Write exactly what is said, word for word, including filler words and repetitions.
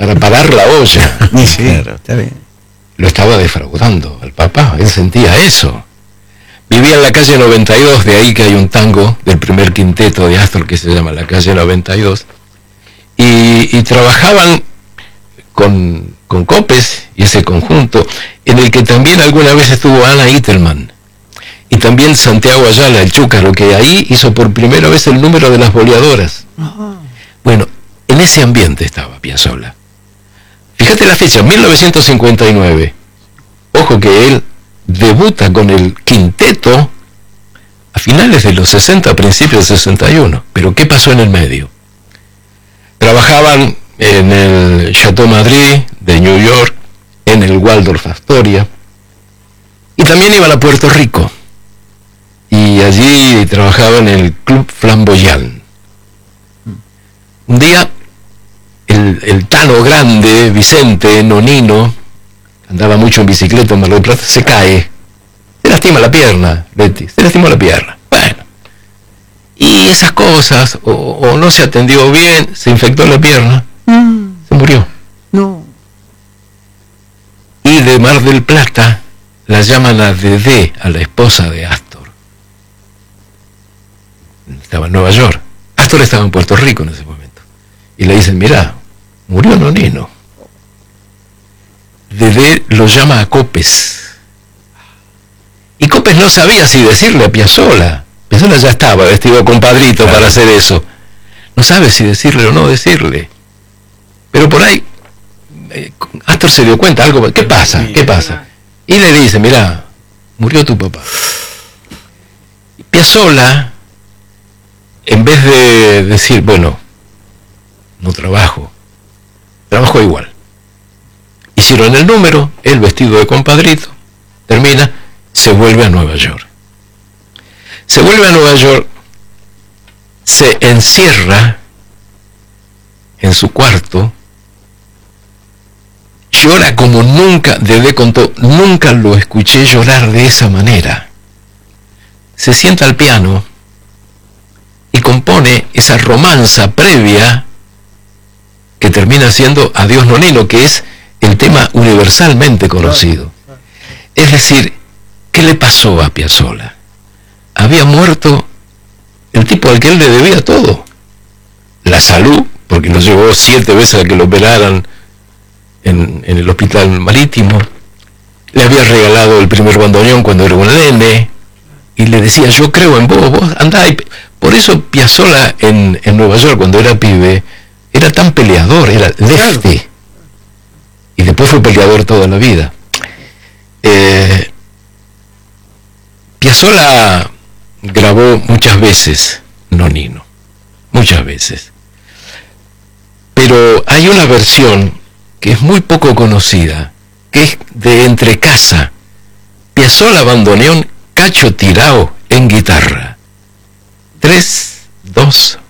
para parar la olla. Sí, claro, está bien. Lo estaba defraudando al papá, él sentía eso. Vivía en la calle noventa y dos, de ahí que hay un tango del primer quinteto de Astor que se llama La calle noventa y dos, y, y trabajaban con, con Copes y ese conjunto, en el que también alguna vez estuvo Ana Itelman, y también Santiago Ayala, el Chúcaro, que ahí hizo por primera vez el número de las boleadoras. Uh-huh. Bueno, en ese ambiente estaba Piazzolla. Fíjate la fecha, mil novecientos cincuenta y nueve. Ojo que él debuta con el quinteto a finales de los sesenta, principios del sesenta y uno. Pero ¿qué pasó en el medio? Trabajaban en el Chateau Madrid de New York, en el Waldorf Astoria, y también iban a Puerto Rico. Y allí trabajaban en el Club Flamboyant. Un día, el, el Tano grande, Vicente Nonino, andaba mucho en bicicleta en Mar del Plata, se cae. Se lastima la pierna, Betty, se lastimó la pierna. Bueno, y esas cosas, o, o no se atendió bien, se infectó la pierna, mm. se murió. No. Y de Mar del Plata la llaman a Dedé, a la esposa de Astor. Estaba en Nueva York. Astor estaba en Puerto Rico en ese momento. Y le dicen, mirá, murió Nonino. Dedé lo llama a Copes. Y Copes no sabía si decirle a Piazzolla. Piazzolla ya estaba vestido compadrito claro. para hacer eso. No sabe si decirle o no decirle. Pero por ahí, eh, Astor se dio cuenta, algo, ¿qué pasa? ¿Qué pasa? Y le dice, mirá, murió tu papá. Y Piazzolla, en vez de decir, bueno, no trabajo, trabajo igual. Hicieron el número, él vestido de compadrito, termina, se vuelve a Nueva York. Se vuelve a Nueva York, se encierra en su cuarto, llora como nunca, Dedé contó, nunca lo escuché llorar de esa manera. Se sienta al piano y compone esa romanza previa que termina siendo Adiós Nonino, que es el tema universalmente conocido. Es decir, ¿qué le pasó a Piazzolla? Había muerto el tipo al que él le debía todo. La salud, porque lo llevó siete veces a que lo operaran en, en el hospital marítimo. Le había regalado el primer bandoneón cuando era un nene. Y le decía, yo creo en vos, vos andá. Y por eso Piazzolla en, en Nueva York, cuando era pibe, era tan peleador, era lefty. Y después fue peleador toda la vida. Eh, Piazzolla grabó muchas veces Nonino, muchas veces. Pero hay una versión que es muy poco conocida, que es de Entrecasa. Piazzolla bandoneón, Cacho Tirao en guitarra. Tres, dos,